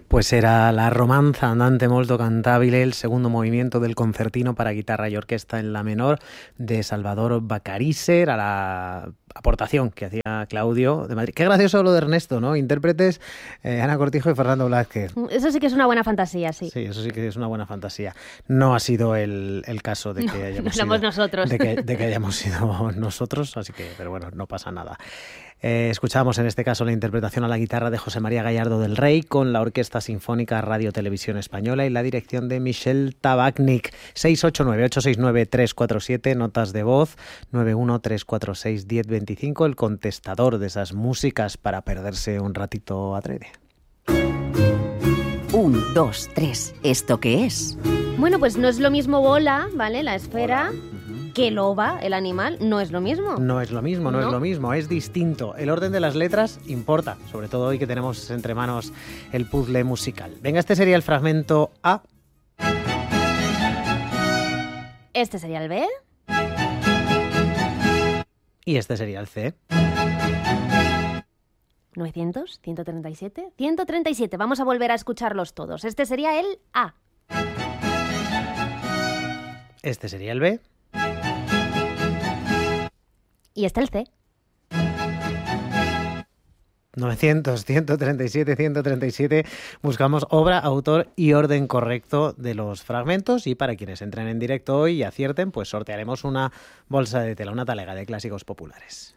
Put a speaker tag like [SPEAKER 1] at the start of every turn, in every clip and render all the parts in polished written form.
[SPEAKER 1] Pues era la romanza andante molto cantabile, el segundo movimiento del concertino para guitarra y orquesta en la menor de Salvador Bacaríser, a la aportación que hacía Claudio de Madrid. Qué gracioso lo de Ernesto, ¿no? Intérpretes Ana Cortijo y Fernando Blázquez.
[SPEAKER 2] Eso sí que es una buena fantasía, sí.
[SPEAKER 1] Sí, eso sí que es una buena fantasía. No ha sido el caso de que hayamos sido
[SPEAKER 2] nosotros.
[SPEAKER 1] de que hayamos sido nosotros, así que, pero bueno, no pasa nada. Escuchamos en este caso la interpretación a la guitarra de José María Gallardo del Rey con la Orquesta Sinfónica Radio Televisión Española y la dirección de Michel Tabachnik. 689-869-347, notas de voz 913461025, el contestador de esas músicas para perderse un ratito adrede.
[SPEAKER 3] 1, 2, 3, ¿esto qué es?
[SPEAKER 2] Bueno, pues no es lo mismo bola, ¿vale? La esfera. Que loba, el animal, no es lo mismo.
[SPEAKER 1] No es lo mismo, no es lo mismo, es distinto. El orden de las letras importa, sobre todo hoy que tenemos entre manos el puzzle musical. Venga, este sería el fragmento A.
[SPEAKER 2] Este sería el B.
[SPEAKER 1] Y este sería el C.
[SPEAKER 2] 900, 137, 137. Vamos a volver a escucharlos todos. Este sería el A.
[SPEAKER 1] Este sería el B.
[SPEAKER 2] Y este el C.
[SPEAKER 1] 900, 137, 137. Buscamos obra, autor y orden correcto de los fragmentos. Y para quienes entren en directo hoy y acierten, pues sortearemos una bolsa de tela, una talega de clásicos populares.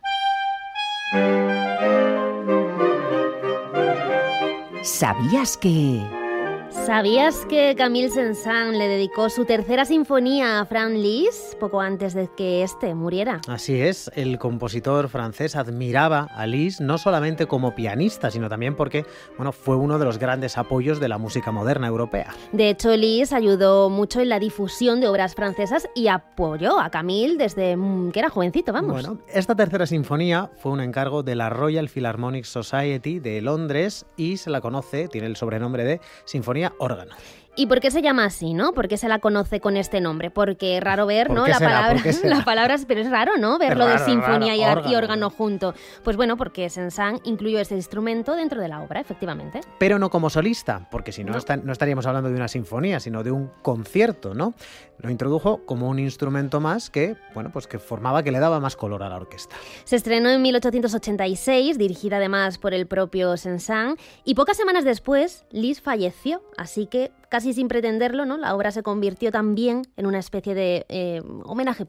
[SPEAKER 3] ¿Sabías que...?
[SPEAKER 2] ¿Sabías que Camille Saint-Saëns le dedicó su tercera sinfonía a Franz Liszt poco antes de que éste muriera?
[SPEAKER 1] Así es, el compositor francés admiraba a Liszt no solamente como pianista, sino también porque, bueno, fue uno de los grandes apoyos de la música moderna europea.
[SPEAKER 2] De hecho, Liszt ayudó mucho en la difusión de obras francesas y apoyó a Camille desde que era jovencito, vamos.
[SPEAKER 1] Bueno, esta tercera sinfonía fue un encargo de la Royal Philharmonic Society de Londres y se la conoce, tiene el sobrenombre de Sinfonía Órgano.
[SPEAKER 2] ¿Y por qué se llama así, no? ¿Por qué se la conoce con este nombre? Porque es raro ver, ¿no? La palabra, pero es raro, ¿no? Verlo de sinfonía y órgano junto. Pues bueno, porque Saint-Saëns incluyó ese instrumento dentro de la obra, efectivamente.
[SPEAKER 1] Pero no como solista, porque si no, no estaríamos hablando de una sinfonía, sino de un concierto, ¿no? Lo introdujo como un instrumento más que, bueno, pues que formaba, que le daba más color a la orquesta.
[SPEAKER 2] Se estrenó en 1886, dirigida además por el propio Saint-Saëns, y pocas semanas después, Liszt falleció, así que casi sin pretenderlo, ¿no? La obra se convirtió también en una especie de homenaje